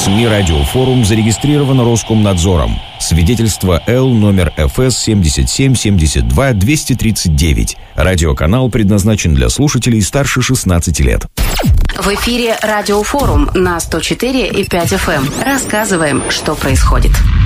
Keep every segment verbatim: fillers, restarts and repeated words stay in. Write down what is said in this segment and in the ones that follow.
СМИ «Радиофорум» зарегистрировано Роскомнадзором. Свидетельство Л номер эф эс семьдесят семь семьдесят два двести тридцать девять. Радиоканал предназначен для слушателей старше шестнадцати лет. В эфире «Радиофорум» на сто четыре и пять эф эм. Рассказываем, что происходит.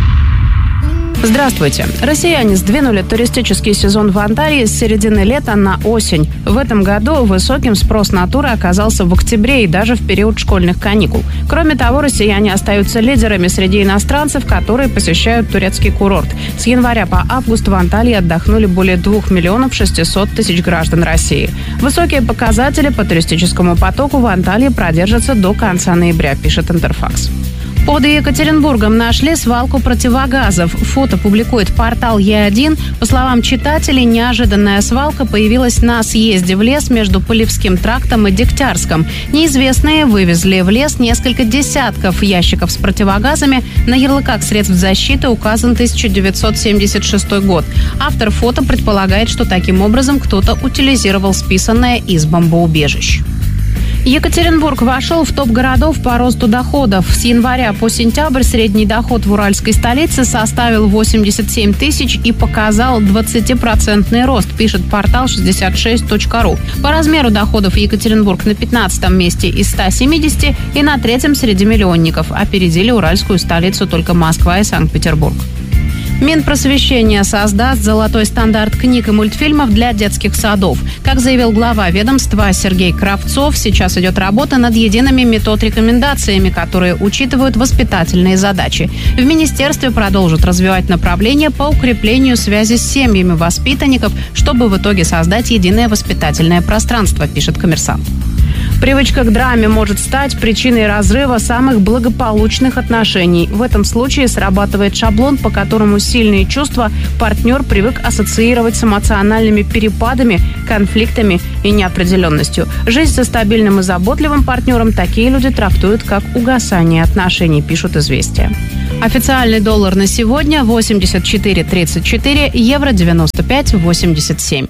Здравствуйте. Россияне сдвинули туристический сезон в Анталии с середины лета на осень. В этом году высоким спрос на туры оказался в октябре и даже в период школьных каникул. Кроме того, россияне остаются лидерами среди иностранцев, которые посещают турецкий курорт. С января по август в Анталии отдохнули более двух миллионов шестисот тысяч граждан России. Высокие показатели по туристическому потоку в Анталии продержатся до конца ноября, пишет Интерфакс. Под Екатеринбургом нашли свалку противогазов. Фото публикует портал Е один. По словам читателей, неожиданная свалка появилась на съезде в лес между Полевским трактом и Дегтярском. Неизвестные вывезли в лес несколько десятков ящиков с противогазами. На ярлыках средств защиты указан тысяча девятьсот семьдесят шестой год. Автор фото предполагает, что таким образом кто-то утилизировал списанное из бомбоубежищ. Екатеринбург вошел в топ городов по росту доходов. С января по сентябрь средний доход в уральской столице составил восемьдесят семь тысяч и показал двадцатипроцентный рост, пишет портал шестьдесят шесть точка ру. По размеру доходов Екатеринбург на пятнадцатом месте из ста семидесяти и на третьем среди миллионников. Опередили уральскую столицу только Москва и Санкт-Петербург. Минпросвещение создаст золотой стандарт книг и мультфильмов для детских садов. Как заявил глава ведомства Сергей Кравцов, сейчас идет работа над едиными метод-рекомендациями, которые учитывают воспитательные задачи. В министерстве продолжат развивать направления по укреплению связи с семьями воспитанников, чтобы в итоге создать единое воспитательное пространство, пишет «Коммерсант». Привычка к драме может стать причиной разрыва самых благополучных отношений. В этом случае срабатывает шаблон, по которому сильные чувства партнер привык ассоциировать с эмоциональными перепадами, конфликтами и неопределенностью. Жизнь со стабильным и заботливым партнером такие люди трактуют как угасание отношений, пишут «Известия». Официальный доллар на сегодня восемьдесят четыре тридцать четыре, евро девяносто пять восемьдесят семь.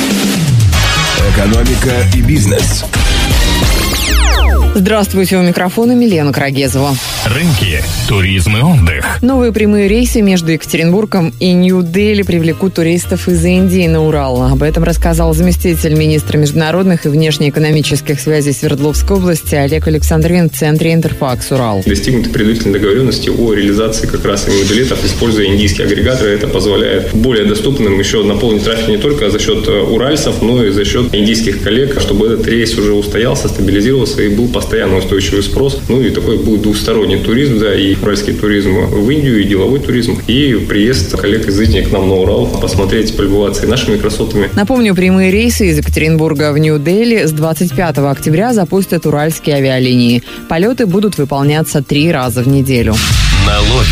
Экономика и бизнес. Здравствуйте, у микрофона Милена Крагезова. Рынки, туризм и отдых. Новые прямые рейсы между Екатеринбургом и Нью-Дели привлекут туристов из Индии на Урал. Об этом рассказал заместитель министра международных и внешнеэкономических связей Свердловской области Олег Александрин в центре Интерфакс Урал. Достигнуты предварительной договоренности о реализации как раз именно билетов, используя индийские агрегаторы. Это позволяет более доступным еще наполнить трафик не только за счет уральцев, но и за счет индийских коллег, чтобы этот рейс уже устоялся, стабилизировался и был постоянно устойчивый спрос. Ну и такой будет двусторонний туризм, да, и уральский туризм в Индию, и деловой туризм, и приезд коллег из Индии к нам на Урал, посмотреть, полюбоваться и нашими красотами. Напомню, прямые рейсы из Екатеринбурга в Нью-Дели с двадцать пятого октября запустят уральские авиалинии. Полеты будут выполняться три раза в неделю. Налоги.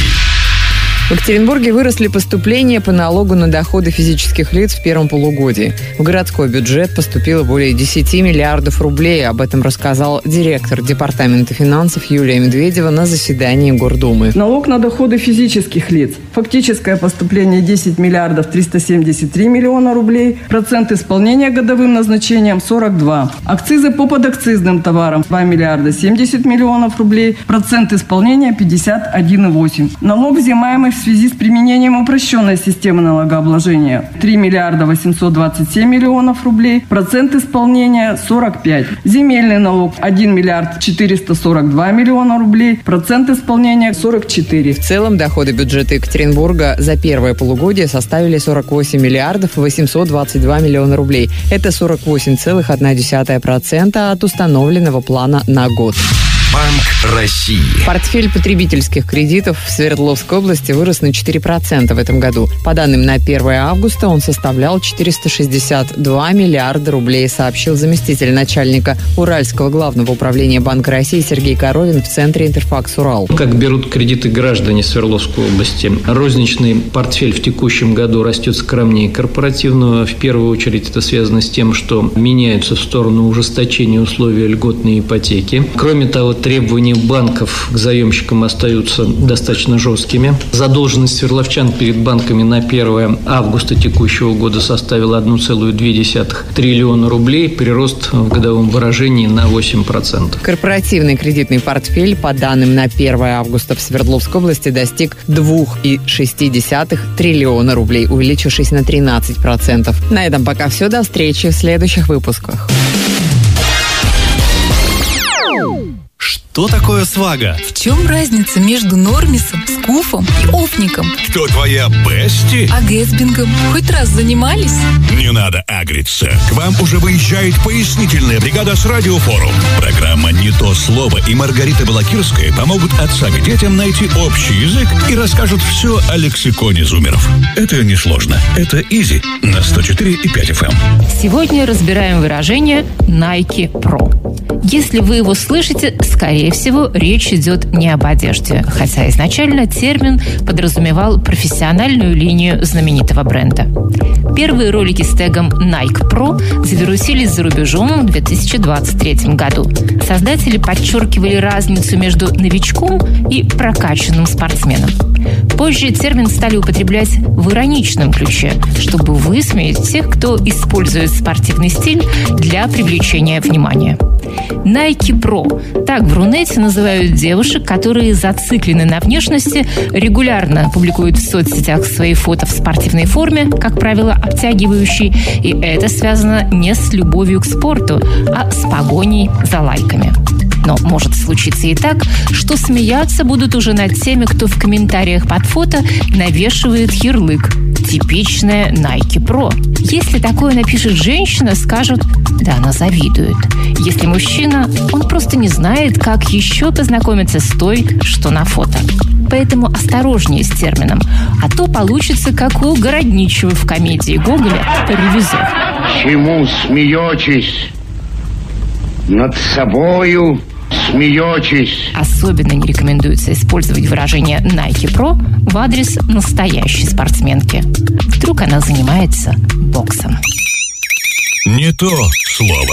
В Екатеринбурге выросли поступления по налогу на доходы физических лиц в первом полугодии. В городской бюджет поступило более десяти миллиардов рублей. Об этом рассказал директор Департамента финансов Юлия Медведева на заседании Гордумы. Налог на доходы физических лиц. Фактическое поступление десять миллиардов триста семьдесят три миллиона рублей. Процент исполнения годовым назначением сорок два. Акцизы по подакцизным товарам два миллиарда семьдесят миллионов рублей. Процент исполнения пятьдесят один и восемь. Налог, взимаемый в связи с применением упрощенной системы налогообложения три миллиарда восемьсот двадцать семь миллионов рублей, процент исполнения сорок пять. Земельный налог один миллиард четыреста сорок два миллиона рублей, процент исполнения сорок четыре. В целом доходы бюджета Екатеринбурга за первое полугодие составили сорок восемь миллиардов восемьсот двадцать два миллиона рублей. Это сорок восемь целых одна десятая процента от установленного плана на год. Банк России. Портфель потребительских кредитов в Свердловской области вырос на четыре процента в этом году. По данным на первое августа он составлял четыреста шестьдесят два миллиарда рублей, сообщил заместитель начальника Уральского главного управления Банка России Сергей Коровин в центре Интерфакс Урал. Как берут кредиты граждане Свердловской области? Розничный портфель в текущем году растет скромнее корпоративного. В первую очередь это связано с тем, что меняются в сторону ужесточения условий льготной ипотеки. Кроме того, требования банков к заемщикам остаются достаточно жесткими. Задолженность сверловчан перед банками на первое августа текущего года составила один целых две десятых триллиона рублей, прирост в годовом выражении на восемь процентов. Корпоративный кредитный портфель, по данным на первое августа в Свердловской области, достиг два целых шесть десятых триллиона рублей, увеличившись на тринадцать процентов. На этом пока все. До встречи в следующих выпусках. Что такое свага? В чем разница между нормисом, скуфом и офником? Кто твоя бести? А гэтсбингом хоть раз занимались? Не надо агриться. К вам уже выезжает пояснительная бригада с Радиофорум. Программа «Не то слово» и Маргарита Балакирская помогут отцам и детям найти общий язык и расскажут все о лексиконе зумеров. Это несложно. Это изи на сто четыре и пять эф эм. Сегодня разбираем выражение Nike Pro. Если вы его слышите, скорее всего, речь идет не об одежде, хотя изначально термин подразумевал профессиональную линию знаменитого бренда. Первые ролики с тегом Nike Pro завирусились за рубежом в две тысячи двадцать третьем году. Создатели подчеркивали разницу между новичком и прокачанным спортсменом. Позже термин стали употреблять в ироничном ключе, чтобы высмеять тех, кто использует спортивный стиль для привлечения внимания. Nike Pro. Так в Рунете называют девушек, которые зациклены на внешности, регулярно публикуют в соцсетях свои фото в спортивной форме, как правило, обтягивающей, и это связано не с любовью к спорту, а с погоней за лайками. Но может случиться и так, что смеяться будут уже над теми, кто в комментариях под фото навешивает ярлык «Типичная Nike Pro». Если такое напишет женщина, скажут «Да, она завидует». Если мужчина, он просто не знает, как еще познакомиться с той, что на фото. Поэтому осторожнее с термином, а то получится, как у Городничева в комедии Гоголя «Ревизор». Чему смеетесь? Над собою смеетесь. Особенно не рекомендуется использовать выражение Nike Pro в адрес настоящей спортсменки. Вдруг она занимается боксом. Не то слово.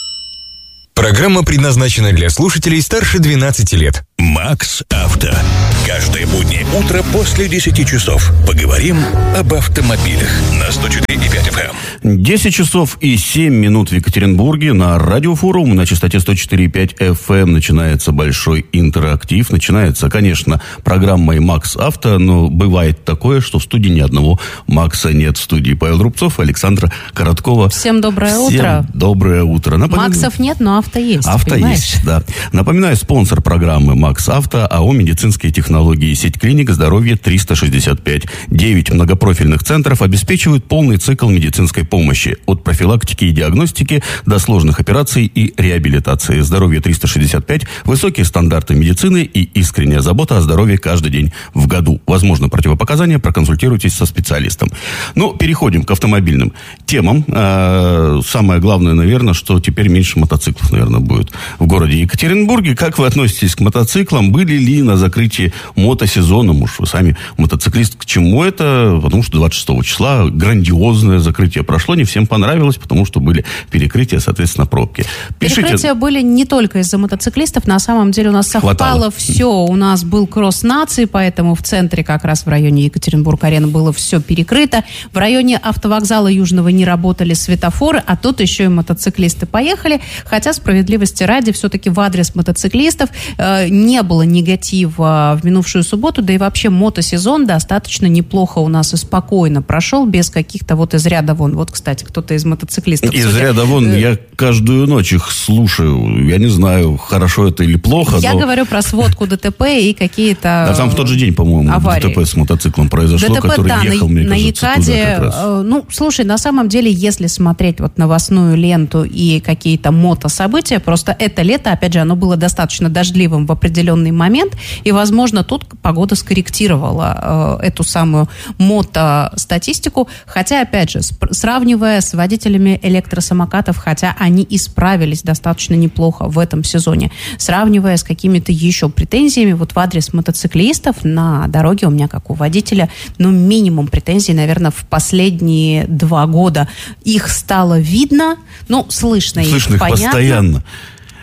Программа предназначена для слушателей старше двенадцати лет. Макс Авто. Каждое буднее утро после десяти часов поговорим об автомобилях на сто четыре и пять эф эм. десять часов и семь минут в Екатеринбурге. На Радиофорум на частоте сто четыре и пять эф эм начинается большой интерактив. Начинается, конечно, программой «Макс Авто», но бывает такое, что в студии ни одного Макса нет. В студии Павел Рубцов, Александра Короткова. Всем доброе Всем утро. доброе утро. Напоминаю... Максов нет, но авто есть. Авто понимаешь? есть, да. Напоминаю, спонсор программы «Макс Авто» АО «Медицинские технологии», сеть клиник «Здоровье триста шестьдесят пять». Девять многопрофильных центров обеспечивают полный цикл медицинской помощи. От профилактики и диагностики до сложных операций и реабилитации. «Здоровье триста шестьдесят пять» – высокие стандарты медицины и искренняя забота о здоровье каждый день в году. Возможно, противопоказания, проконсультируйтесь со специалистом. Ну, переходим к автомобильным темам. А, самое главное, наверное, что теперь меньше мотоциклов, наверное, будет в городе Екатеринбурге. Как вы относитесь к мотоциклам? Были ли на закрытии мотосезона? Может, вы сами мотоциклист. К чему это? Потому что двадцать шестого числа грандиозное закрытие прошло. Не всем понравилось, потому что были перекрытия, соответственно, пробки. Пишите... Перекрытия были не только из-за мотоциклистов. На самом деле у нас совпало Хватало. все. У нас был кросс нации, поэтому в центре, как раз в районе Екатеринбург-арены, было все перекрыто. В районе автовокзала Южного не работали светофоры, а тут еще и мотоциклисты поехали. Хотя, справедливости ради, все-таки в адрес мотоциклистов э, не было негатива в минувшую субботу, да и вообще мотосезон достаточно неплохо у нас и спокойно прошел, без каких-то вот из ряда вон. Вот, кстати, кто-то из мотоциклистов. Из судя... ряда вон, э... я каждую ночь их слушаю. Я не знаю, хорошо это или плохо. Я но... говорю про сводку ДТП и какие-то А там в тот же день, по-моему, аварии. ДТП с мотоциклом произошло, ДТП, который да, ехал, на, мне на кажется, Екаде, туда как раз. э, ну, слушай, на самом деле, если смотреть вот новостную ленту и какие-то мотособытия, просто это лето, опять же, оно было достаточно дождливым в определенный момент, и, возможно, тут погода скорректировала э, эту самую мотостатистику, хотя, опять же, сп- сравнивая с водителями электросамокатов, хотя они и справились достаточно неплохо в этом сезоне, сравнивая с какими-то еще претензиями вот в адрес мотоциклистов на дороге у меня, как у водителя, ну, минимум претензий, наверное, в последние два года. Их стало видно, ну, слышно, Слышно их, их понятно. постоянно.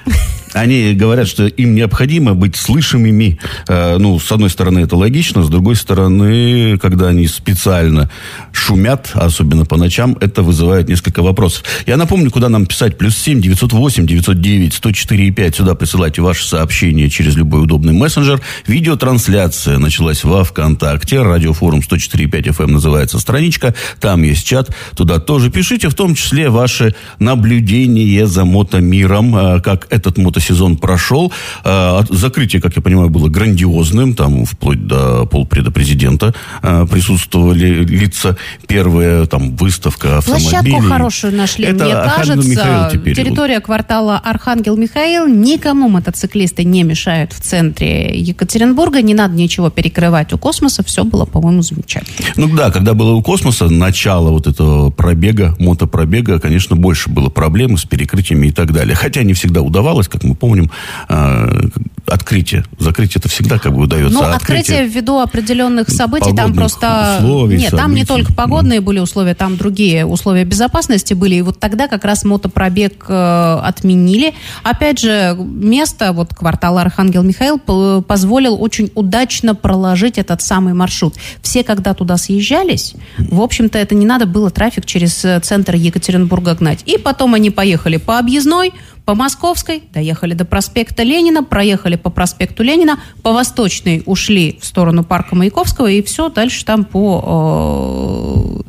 Они говорят, что им необходимо быть слышимыми. Ну, с одной стороны, это логично, с другой стороны, когда они специально шумят, особенно по ночам, это вызывает несколько вопросов. Я напомню, куда нам писать. Плюс семь девятьсот восемь девятьсот девять сто четыре и пять. Сюда присылайте ваши сообщения через любой удобный мессенджер. Видеотрансляция началась во ВКонтакте. Радиофорум сто четыре и пять эф эм называется страничка. Там есть чат. Туда тоже пишите, в том числе ваши наблюдения за мотомиром, как этот мотосезон сезон прошел. Закрытие, как я понимаю, было грандиозным. Там вплоть до полпреда президента присутствовали лица. Первая там выставка автомобилей. Площадку хорошую нашли. Это Мне кажется, теперь территория вот. квартала Архангел Михаил. Никому мотоциклисты не мешают в центре Екатеринбурга. Не надо ничего перекрывать. У Космоса все было, по-моему, замечательно. Ну да, когда было у Космоса, начало вот этого пробега, мотопробега, конечно, больше было проблем с перекрытиями и так далее. Хотя не всегда удавалось, как мы помним, открытие. Закрытие это всегда как бы удается. Ну, а открытие ввиду определенных событий, там просто... Условий, Нет, там событий. не только погодные были условия, там другие условия безопасности были. И вот тогда как раз мотопробег э, отменили. Опять же, место, вот квартал Архангел Михаил, позволил очень удачно проложить этот самый маршрут. Все, когда туда съезжались, в общем-то, это не надо было трафик через центр Екатеринбурга гнать. И потом они поехали по объездной, по Московской, доехали до проспекта Ленина, проехали по проспекту Ленина, по Восточной ушли в сторону парка Маяковского, и все, дальше там по...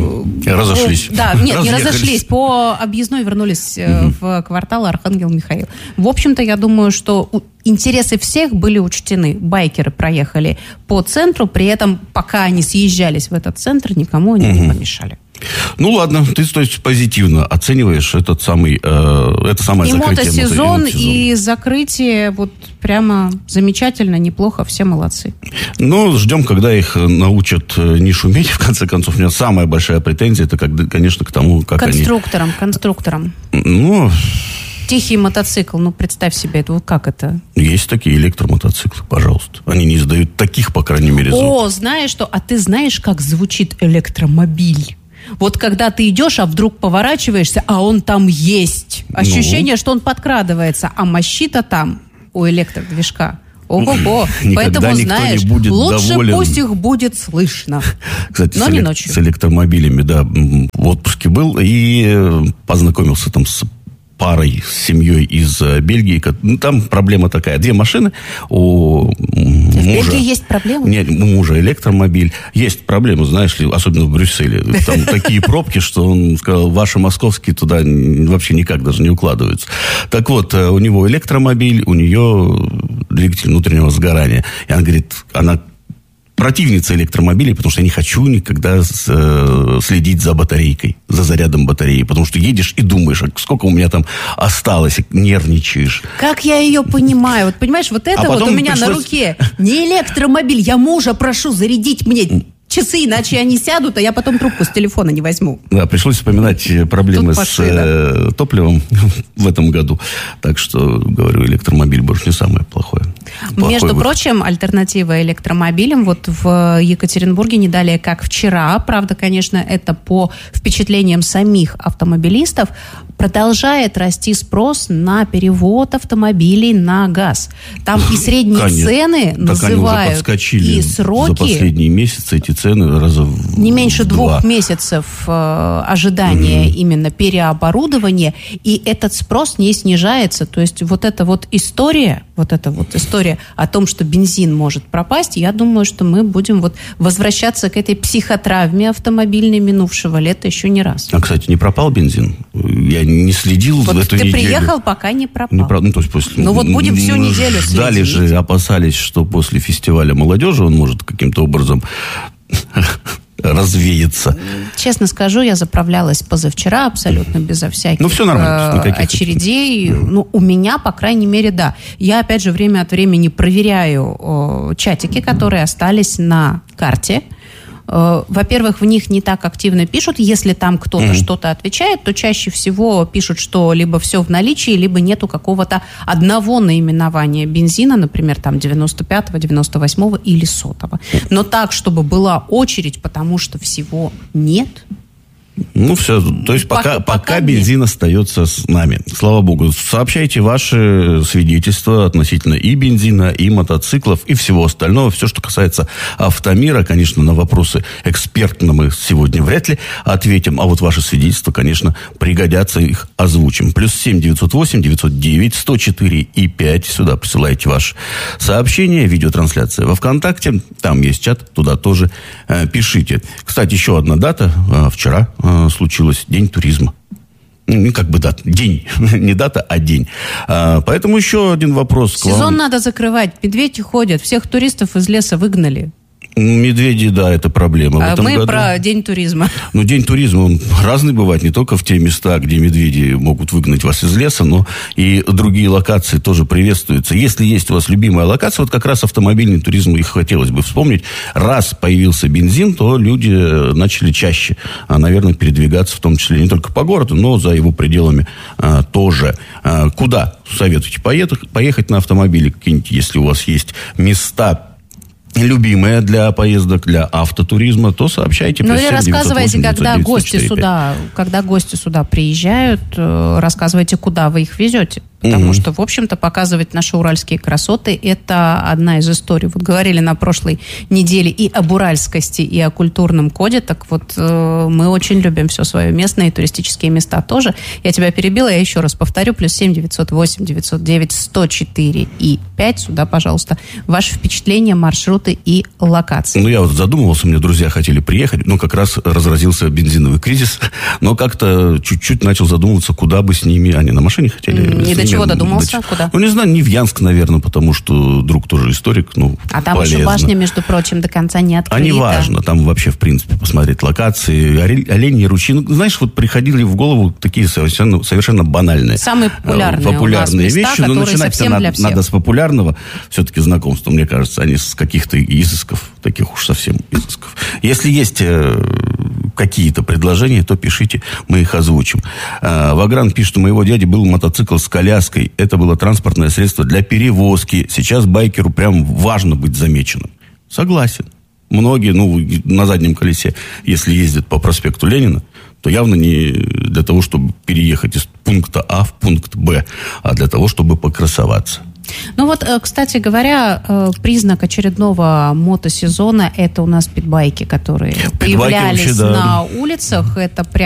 Э, разошлись. Да, нет, не разошлись, по объездной вернулись э, в квартал Архангел Михаил. В общем-то, я думаю, что интересы всех были учтены. Байкеры проехали по центру, при этом, пока они съезжались в этот центр, никому они не помешали. Ну ладно, ты, то есть, позитивно оцениваешь этот самый, э, это самое и закрытие. Мотосезон, мотосезон, и закрытие, вот прямо замечательно, неплохо, все молодцы. Ну, ждем, когда их научат не шуметь, в конце концов. У меня самая большая претензия, это, конечно, к тому, как конструкторам, они... Конструкторам, конструкторам. Ну... Тихий мотоцикл, ну, представь себе, это вот как это? Есть такие электромотоциклы, пожалуйста. Они не издают таких, по крайней мере, звуков. О, знаешь что? А ты знаешь, как звучит электромобиль? Вот когда ты идешь, а вдруг поворачиваешься, а он там есть. Ощущение, ну? Что он подкрадывается, а мощи-то там у электродвижка. Ого-го. Поэтому, знаешь, лучше доволен. Пусть их будет слышно. Кстати, но с, не элек- ночью. С электромобилями, да, в отпуске был и познакомился там с парой, с семьей из Бельгии. Ну, там проблема такая. Две машины у в мужа. В Бельгии есть проблемы? Нет, у мужа электромобиль. Есть проблемы, знаешь ли, особенно в Брюсселе. Там такие пробки, что он сказал, ваши московские туда вообще никак даже не укладываются. Так вот, у него электромобиль, у нее двигатель внутреннего сгорания. И она говорит, она противница электромобилей, потому что я не хочу никогда с, э, следить за батарейкой, за зарядом батареи, потому что едешь и думаешь, сколько у меня там осталось, нервничаешь. Как я ее понимаю? Вот понимаешь, вот это а вот у меня пришлось... на руке не электромобиль, я мужа прошу зарядить мне часы, иначе они сядут, а я потом трубку с телефона не возьму. Да, пришлось вспоминать проблемы с э, топливом в этом году. Так что, говорю, электромобиль больше не самое плохое. Плохой Между выход. прочим, альтернатива электромобилям вот в Екатеринбурге не далее, как вчера, правда, конечно, это по впечатлениям самих автомобилистов, продолжает расти спрос на перевод автомобилей на газ. Там и средние Конечно. цены так называют, и сроки. За последние месяцы эти цены раза в Не меньше в двух два. месяцев э, ожидания mm-hmm. именно переоборудования, и этот спрос не снижается. То есть вот эта вот история, вот эта вот история о том, что бензин может пропасть, я думаю, что мы будем вот возвращаться к этой психотравме автомобильной минувшего лета еще не раз. А, кстати, не пропал бензин? Я не следил вот в эту ты неделю. приехал, пока не пропал. Не про... ну, то есть после... ну вот будем всю неделю ждали следить. же, опасались, что после фестиваля молодежи он может каким-то образом развеяться. Честно скажу, я заправлялась позавчера абсолютно безо всяких ну, все нормально, э, очередей. Ну, у меня, по крайней мере, да. Я, опять же, время от времени проверяю э, чатики, которые остались на карте. Во-первых, в них не так активно пишут. Если там кто-то mm-hmm. что-то отвечает, то чаще всего пишут, что либо все в наличии, либо нету какого-то одного наименования бензина, например, там девяносто пятого, девяносто восьмого или сотого. Но так, чтобы была очередь, потому что всего нет, Ну, все. То есть пока, пока, пока бензин остается с нами. Слава богу. Сообщайте ваши свидетельства относительно и бензина, и мотоциклов, и всего остального. Все, что касается автомира. Конечно, на вопросы экспертно мы сегодня вряд ли ответим. А вот ваши свидетельства, конечно, пригодятся, их озвучим. Плюс семь девятьсот восемь девятьсот девять сто четыре и пять. Сюда присылайте ваши сообщения. Видеотрансляция во ВКонтакте. Там есть чат. Туда тоже э, пишите. Кстати, еще одна дата. Э, вчера случилось День туризма. Ну, как бы дата. День. Не дата, а день. А, поэтому еще один вопрос к вам. Сезон надо закрывать. Медведи ходят. Всех туристов из леса выгнали. Медведи, да, это проблема. А в этом мы году... про День туризма. Ну, День туризма, он разный бывает. Не только в те места, где медведи могут выгнать вас из леса, но и другие локации тоже приветствуются. Если есть у вас любимая локация, вот как раз автомобильный туризм, их хотелось бы вспомнить. Раз появился бензин, то люди начали чаще, наверное, передвигаться, в том числе не только по городу, но за его пределами а, тоже. А, куда советуете поехать? Поехать на автомобиле какие-нибудь, если у вас есть места любимые для поездок, для автотуризма, то сообщайте. Ну или рассказывайте, когда гости сюда, когда гости сюда приезжают, рассказывайте, куда вы их везете. Потому mm-hmm. что, в общем-то, показывать наши уральские красоты – это одна из историй. Вот говорили на прошлой неделе и об уральскости, и о культурном коде. Так вот, э, мы очень любим все свое местное, и туристические места тоже. Я тебя перебила, я еще раз повторю. Плюс семь девятьсот восемь девятьсот девять сто четыре и пять. Сюда, пожалуйста, ваши впечатления, маршруты и локации. Ну, я вот задумывался, у меня друзья хотели приехать, но как раз разразился бензиновый кризис. Но как-то чуть-чуть начал задумываться, куда бы с ними... Они на машине хотели... Mm, чего додумался? До... Куда? Ну, не знаю, не в Янск, наверное, потому что друг тоже историк, ну, А там полезно. еще башня, между прочим, до конца не открыта. А не важно, там вообще, в принципе, посмотреть локации, оленьи ручьи. Ну, знаешь, вот приходили в голову такие совершенно, совершенно банальные. Самые популярные, популярные у нас места, вещи, но начинать надо, надо, надо с популярного все-таки знакомства, мне кажется, а не с каких-то изысков, таких уж совсем изысков. Если есть э, какие-то предложения, то пишите, мы их озвучим. Э, Вагран пишет, у моего дяди был мотоцикл с коляской. Это было транспортное средство для перевозки. Сейчас байкеру прям важно быть замеченным. Согласен. Многие, ну, на заднем колесе, если ездят по проспекту Ленина, то явно не для того, чтобы переехать из пункта А в пункт Б, а для того, чтобы покрасоваться. Ну вот, кстати говоря, признак очередного мотосезона – это у нас питбайки, которые Питбайки появлялись вообще, да. на улицах. Это прям